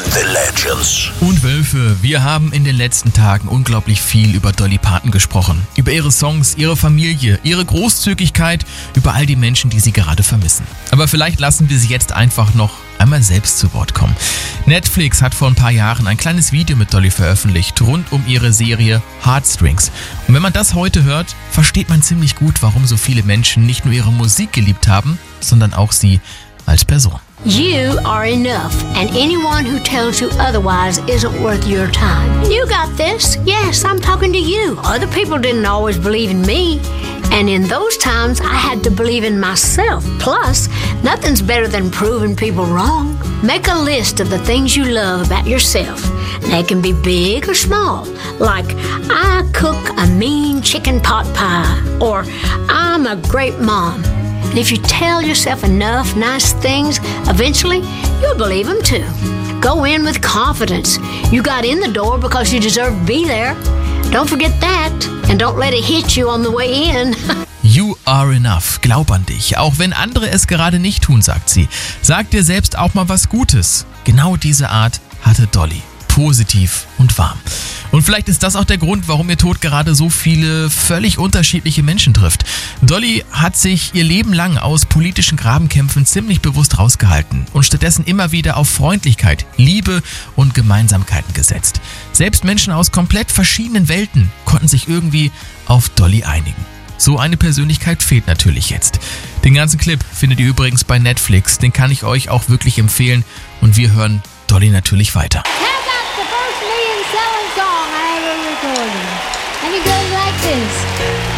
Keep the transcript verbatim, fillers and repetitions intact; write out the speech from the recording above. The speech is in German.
The Legends. Und Wölfe, wir haben in den letzten Tagen unglaublich viel über Dolly Parton gesprochen. Über ihre Songs, ihre Familie, ihre Großzügigkeit, über all die Menschen, die sie gerade vermissen. Aber vielleicht lassen wir sie jetzt einfach noch einmal selbst zu Wort kommen. Netflix hat vor ein paar Jahren ein kleines Video mit Dolly veröffentlicht, rund um ihre Serie Heartstrings. Und wenn man das heute hört, versteht man ziemlich gut, warum so viele Menschen nicht nur ihre Musik geliebt haben, sondern auch sie als Person. You are enough, and anyone who tells you otherwise isn't worth your time. You got this. Yes, I'm talking to you. Other people didn't always believe in me, and in those times I had to believe in myself. Plus, nothing's better than proving people wrong. Make a list of the things you love about yourself. They can be big or small, like I cook a mean chicken pot pie, or I'm a great mom. And if you tell yourself enough nice things, eventually you'll believe them too. Go in with confidence. You got in the door because you deserve to be there. Don't forget that, and don't let it hit you on the way in. You are enough. Glaub an dich. Auch wenn andere es gerade nicht tun, sagt sie. Sag dir selbst auch mal was Gutes. Genau diese Art hatte Dolly. Positiv und warm. Und vielleicht ist das auch der Grund, warum ihr Tod gerade so viele völlig unterschiedliche Menschen trifft. Dolly hat sich ihr Leben lang aus politischen Grabenkämpfen ziemlich bewusst rausgehalten und stattdessen immer wieder auf Freundlichkeit, Liebe und Gemeinsamkeiten gesetzt. Selbst Menschen aus komplett verschiedenen Welten konnten sich irgendwie auf Dolly einigen. So eine Persönlichkeit fehlt natürlich jetzt. Den ganzen Clip findet ihr übrigens bei Netflix, den kann ich euch auch wirklich empfehlen und wir hören Dolly natürlich weiter. Song I ever recorded. And it goes like this.